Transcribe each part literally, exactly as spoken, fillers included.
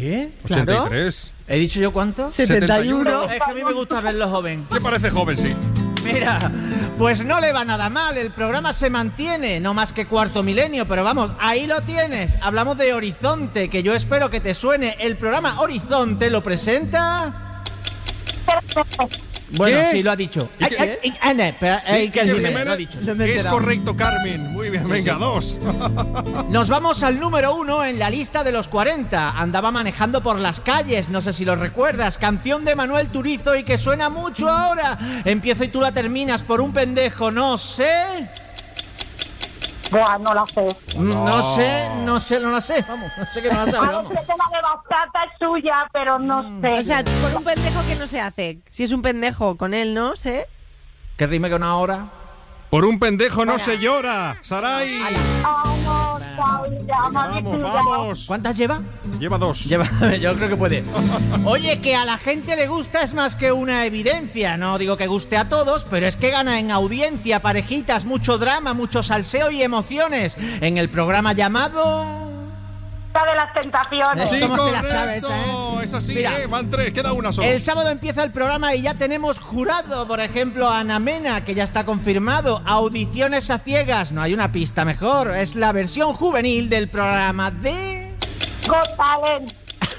¿Qué? ochenta y tres. ¿He dicho yo cuánto? setenta y uno. Es que a mí me gusta verlo joven. ¿Qué parece joven, sí? Mira, pues no le va nada mal, el programa se mantiene, no más que cuarto milenio, pero vamos, ahí lo tienes. Hablamos de Horizonte, que yo espero que te suene. El programa Horizonte lo presenta... Bueno, ¿Qué? sí, lo ha dicho. ¿Y qué? Ay, ay, ay, ay, espera, ay, ¿Qué, que qué, el Jiménez? Jiménez lo ha dicho. No me he Es enterado. correcto, Carmen. Muy bien, venga, dos. Nos vamos al número uno en la lista de los cuarenta. Andaba manejando por las calles, no sé si lo recuerdas. Canción de Manuel Turizo y que suena mucho ahora. Empiezo y tú la terminas por un pendejo, no sé. Buah, no la sé. No, no sé, no sé, no la sé. Vamos, no sé que no la A sabe, ver vamos. si es la de bastata es suya, pero no sé. O sea, por un pendejo que no se hace. Si es un pendejo con él, ¿no? ¿sé? Que rime con una hora. Por un pendejo no se llora, Saray. Ah, no, Saúl, Vamos, vamos. ¿Cuántas lleva? Lleva dos. Lleva, yo creo que puede. Oye, que a la gente le gusta es más que una evidencia. No digo que guste a todos, pero es que gana en audiencia, parejitas, mucho drama, mucho salseo y emociones. En el programa llamado... La de las tentaciones. Sí, ¿Cómo se la correcto. sabe esa, eh? Es así, Mira. ¿eh? Van tres, queda una sola. El sábado empieza el programa y ya tenemos jurado, por ejemplo, a Ana Mena, que ya está confirmado. Audiciones a ciegas, no hay una pista mejor. Es la versión juvenil del programa de... Got Talent.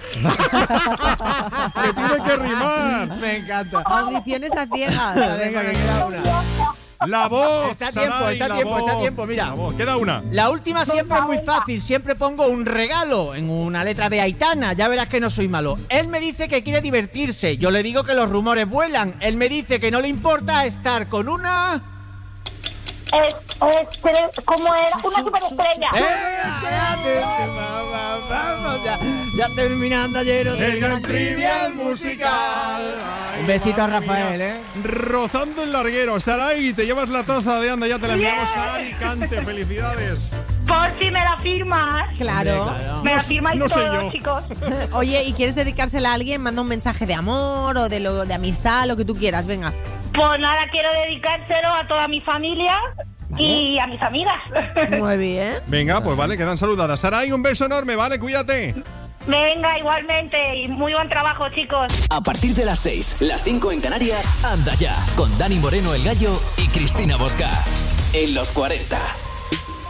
Que tiene que rimar. Me encanta. Audiciones a ciegas. A ver, Venga, que porque- queda una. La voz. Está a tiempo, Saray, está a la tiempo, está a voz. tiempo, mira. La voz. Queda una. La última siempre es muy fácil, siempre pongo un regalo en una letra de Aitana, ya verás que no soy malo. Él me dice que quiere divertirse, yo le digo que los rumores vuelan, él me dice que no le importa estar con una... Es, es, ¿cómo era? Una superestrella. ¡Eh! Vamos, vamos, ya, ya terminando ayer El gran trivial musical. Un besito a Rafael, ¿eh? Rozando el larguero. Saray, te llevas la taza de anda, ya te la enviamos a Alicante. Felicidades. Por si me la firmas. Claro. Me la firmáis no sé todos, yo. chicos. Oye, ¿y quieres dedicársela a alguien? Manda un mensaje de amor o de, lo, de amistad, lo que tú quieras, venga. Pues nada, quiero dedicárselo a toda mi familia y a mis amigas. Muy bien. Venga, pues vale, quedan saludadas. Saray, un beso enorme, ¿vale? Cuídate. Venga, igualmente. Y muy buen trabajo, chicos. A partir de las seis, las cinco en Canarias, anda ya, con Dani Moreno el Gallo y Cristina Bosca. En los cuarenta.